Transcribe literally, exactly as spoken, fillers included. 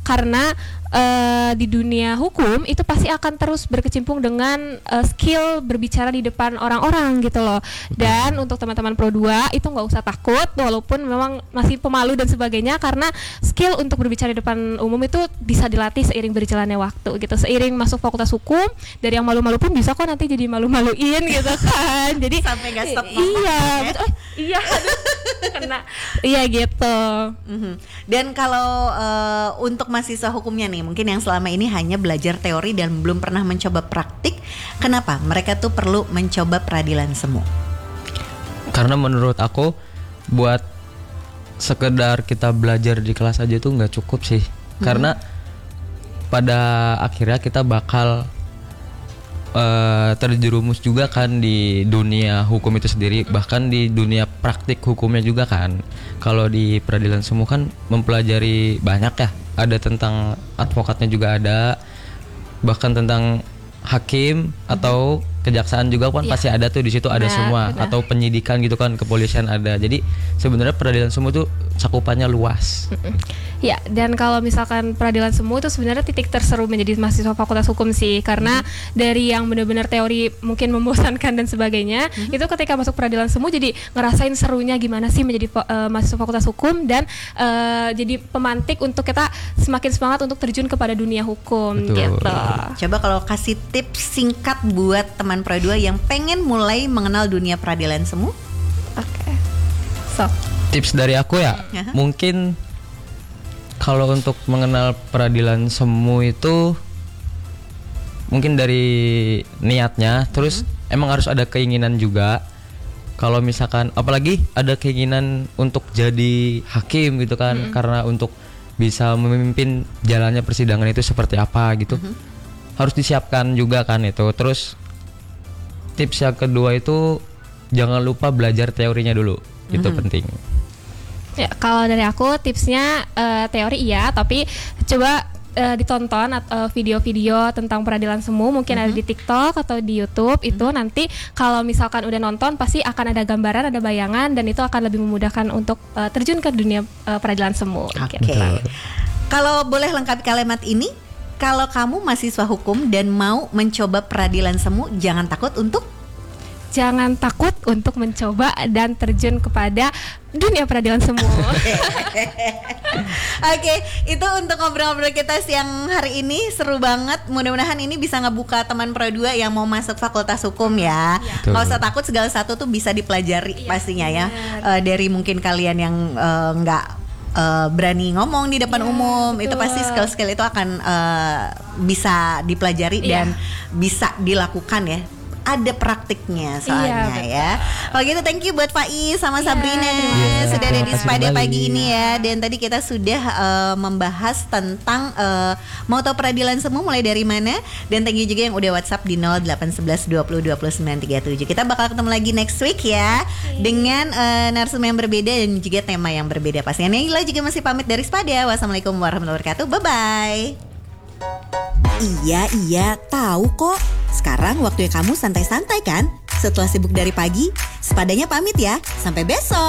karena uh, di dunia hukum itu pasti akan terus berkecimpung dengan uh, skill berbicara di depan orang-orang gitu loh. Dan untuk teman-teman Pro dua itu nggak usah takut walaupun memang masih pemalu dan sebagainya, karena skill untuk berbicara di depan umum itu bisa dilatih seiring berjalannya waktu gitu. Seiring masuk fakultas hukum, dari yang malu-malu pun bisa kok nanti jadi malu-maluin gitu kan. Jadi sampai nggak stop ngomong. Iya, Ya? betul. Oh, iya. Kena. Iya gitu. Mm-hmm. Dan kalau uh, untuk mahasiswa hukumnya nih, mungkin yang selama ini hanya belajar teori dan belum pernah mencoba praktik, kenapa mereka tuh perlu mencoba peradilan semu? Karena menurut aku buat sekedar kita belajar di kelas aja tuh nggak cukup sih. Mm-hmm. Karena pada akhirnya kita bakal Uh, terjerumus juga kan di dunia hukum itu sendiri, bahkan di dunia praktik hukumnya juga kan. Kalau di peradilan semu kan mempelajari banyak ya, ada tentang advokatnya juga ada, bahkan tentang hakim atau kejaksaan juga kan, yeah. Pasti ada tuh di situ, ada nah, semua benar. Atau penyidikan gitu kan, kepolisian ada. Jadi sebenarnya peradilan semu tuh cakupannya luas. Ya, dan kalau misalkan peradilan semu itu sebenarnya titik terseru menjadi mahasiswa fakultas hukum sih, karena mm-hmm. dari yang benar-benar teori mungkin membosankan dan sebagainya, mm-hmm. itu ketika masuk peradilan semu jadi ngerasain serunya gimana sih menjadi uh, mahasiswa fakultas hukum, dan uh, jadi pemantik untuk kita semakin semangat untuk terjun kepada dunia hukum. Betul. Gitu. Coba kalau kasih tips singkat buat teman Pro dua yang pengen mulai mengenal dunia peradilan semu. Oke. Okay. So, tips dari aku ya, uh-huh. mungkin kalau untuk mengenal peradilan semu itu mungkin dari niatnya, terus uh-huh. emang harus ada keinginan juga. Kalau misalkan apalagi ada keinginan untuk jadi hakim gitu kan, uh-huh. karena untuk bisa memimpin jalannya persidangan itu seperti apa gitu. Uh-huh. Harus disiapkan juga kan itu. Terus tips yang kedua itu jangan lupa belajar teorinya dulu. Uh-huh. Itu penting. Ya, kalau dari aku tipsnya uh, teori iya, tapi coba uh, ditonton uh, video-video tentang peradilan semu, mungkin mm-hmm. ada di TikTok atau di YouTube. Mm-hmm. Itu nanti kalau misalkan udah nonton pasti akan ada gambaran, ada bayangan, dan itu akan lebih memudahkan untuk uh, terjun ke dunia uh, peradilan semu. Oke. Okay. Okay. Kalau boleh lengkapi kalimat ini, kalau kamu mahasiswa hukum dan mau mencoba peradilan semu, jangan takut untuk Jangan takut untuk mencoba dan terjun kepada dunia peradilan semu. Oke, okay, itu untuk ngobrol-ngobrol kita siang hari ini, seru banget. Mudah-mudahan ini bisa ngebuka teman Pro dua yang mau masuk fakultas hukum ya. Nggak ya. usah takut, segala satu tuh bisa dipelajari ya, pastinya ya. Uh, dari mungkin kalian yang uh, nggak uh, berani ngomong di depan ya, umum, betul. Itu pasti skill-skill itu akan uh, bisa dipelajari ya. Dan bisa dilakukan ya. Ada praktiknya soalnya iya, ya. Kalau gitu thank you buat Faiz sama yeah, Sabrina yeah, sudah ada di Spada pagi ini ya. Dan tadi kita sudah uh, membahas tentang uh, mau tahu peradilan semu mulai dari mana. Dan thank you juga yang udah WhatsApp di nol delapan satu satu dua nol dua nol sembilan tiga tujuh. Kita bakal ketemu lagi next week ya, okay. dengan uh, narasumber yang berbeda dan juga tema yang berbeda pastinya. Nila juga masih pamit dari Spada. Wassalamualaikum warahmatullahi wabarakatuh. Bye bye. Iya, iya, tahu kok. Sekarang waktunya kamu santai-santai kan? Setelah sibuk dari pagi, Spadanya pamit ya. Sampai besok.